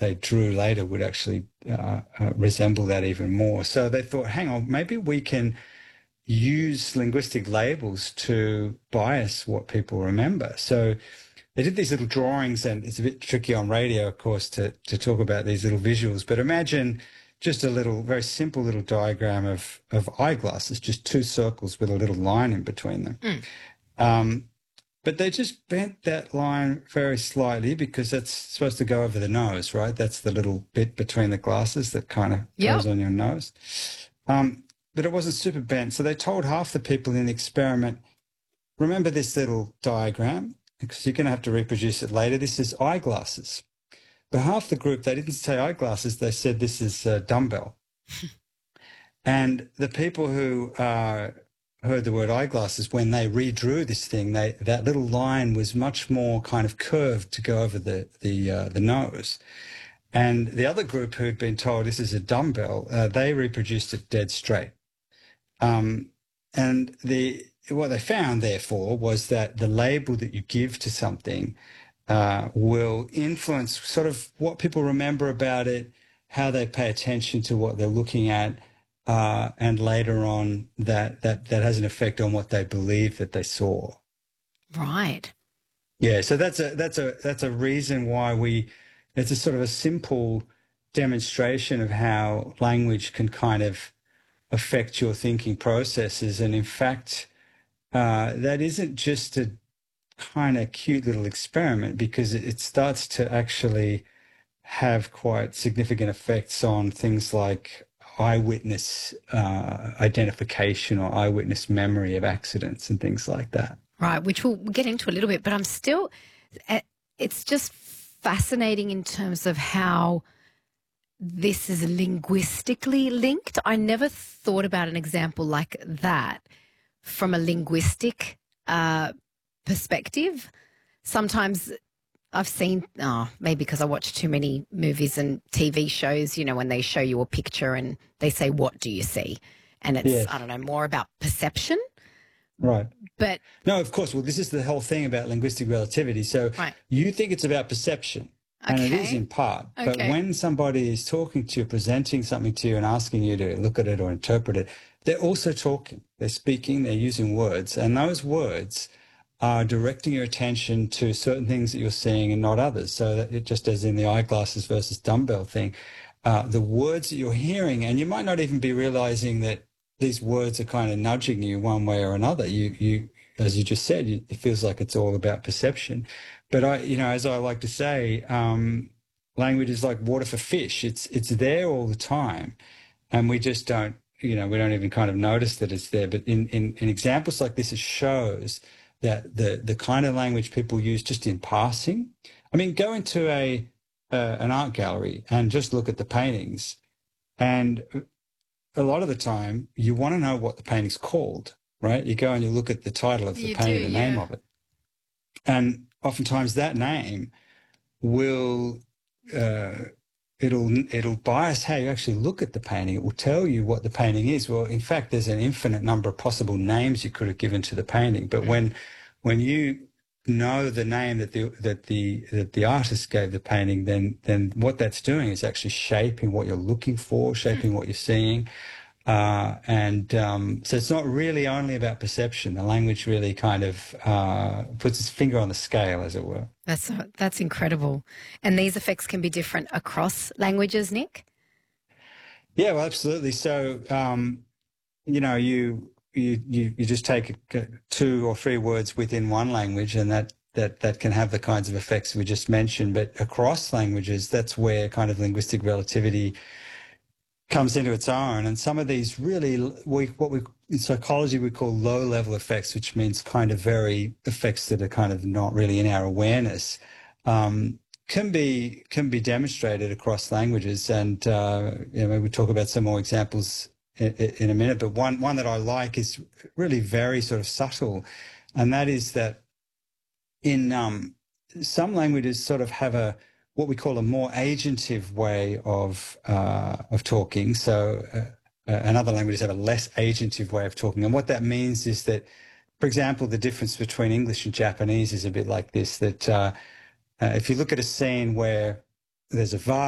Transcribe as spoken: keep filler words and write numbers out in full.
they drew later would actually uh, uh, resemble that even more. So they thought, hang on, maybe we can use linguistic labels to bias what people remember. So they did these little drawings, and it's a bit tricky on radio, of course, to, to talk about these little visuals, but imagine just a little, very simple little diagram of, of eyeglasses, just two circles with a little line in between them. Mm. Um, but they just bent that line very slightly because that's supposed to go over the nose, right? That's the little bit between the glasses that kind of Yep. goes on your nose. Um, but it wasn't super bent. So they told half the people in the experiment, remember this little diagram, because you're going to have to reproduce it later. This is eyeglasses. But half the group, they didn't say eyeglasses. They said this is a dumbbell. And the people who uh, heard the word eyeglasses, when they redrew this thing, they, that little line was much more kind of curved to go over the, the, uh, the nose. And the other group who'd been told this is a dumbbell, uh, they reproduced it dead straight. Um, and the what they found, therefore, was that the label that you give to something uh, will influence sort of what people remember about it, how they pay attention to what they're looking at, uh, and later on that, that, that has an effect on what they believe that they saw. Right. Yeah, so that's a that's a that's a reason why we. It's a sort of a simple demonstration of how language can kind of affect your thinking processes, and in fact. Uh, that isn't just a kind of cute little experiment, because it, it starts to actually have quite significant effects on things like eyewitness uh, identification or eyewitness memory of accidents and things like that. Right, which we'll get into a little bit, but I'm still, it's just fascinating in terms of how this is linguistically linked. I never thought about an example like that from a linguistic uh, perspective. Sometimes I've seen, oh, maybe because I watch too many movies and T V shows, you know, when they show you a picture and they say, what do you see? And it's, Yes. I don't know, more about perception. Right. But no, of course. Well, this is the whole thing about linguistic relativity. So right. you think it's about perception, and okay. it is in part. Okay. But when somebody is talking to you, presenting something to you and asking you to look at it or interpret it, they're also talking, they're speaking, they're using words, and those words are directing your attention to certain things that you're seeing and not others. So that it just as in the eyeglasses versus dumbbell thing, uh, the words that you're hearing, and you might not even be realizing that these words are kind of nudging you one way or another. You, you, as you just said, you, it feels like it's all about perception. But I, you know, as I like to say, um, language is like water for fish. It's, it's there all the time, and we just don't, you know, we don't even kind of notice that it's there. But in, in, in examples like this, it shows that the, the kind of language people use just in passing. I mean, go into a, uh, an art gallery and just look at the paintings. And a lot of the time you want to know what the painting's called, right? You go and you look at the title of the You painting, do, the yeah. name of it. And oftentimes that name will, uh, it'll it'll bias how you actually look at the painting. It will tell you what the painting is. Well, in fact, there's an infinite number of possible names you could have given to the painting. But when when you know the name that the that the that the artist gave the painting, then then what that's doing is actually shaping what you're looking for, shaping what you're seeing. Uh, and um, so it's not really only about perception. The language really kind of uh, puts its finger on the scale, as it were. That's that's incredible. And these effects can be different across languages, Nick? Yeah, well, absolutely. So, um, you know, you, you, you, you just take two or three words within one language, and that, that, that can have the kinds of effects we just mentioned. But across languages, that's where kind of linguistic relativity comes into its own. And some of these really, we, what we in psychology we call low-level effects, which means kind of very effects that are kind of not really in our awareness, um, can be can be demonstrated across languages. And uh, you know, we talk about some more examples in, in a minute. But one one that I like is really very sort of subtle, and that is that in um, some languages sort of have a what we call a more agentive way of uh, of talking. So uh, uh, and other languages have a less agentive way of talking. And what that means is that, for example, the difference between English and Japanese is a bit like this, that uh, uh, if you look at a scene where there's a verb